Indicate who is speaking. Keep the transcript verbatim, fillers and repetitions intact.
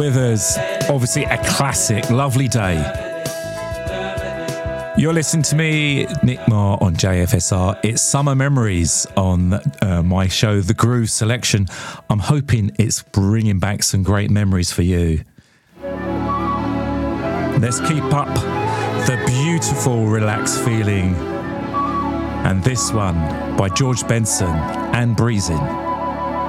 Speaker 1: Withers, obviously a classic, Lovely Day. You're listening to me, Nick Marr, on J F S R. It's Summer Memories on uh, my show, The Groove Selection. I'm hoping it's bringing back some great memories for you. Let's keep up the beautiful, relaxed feeling. And this one by George Benson and Breezin'.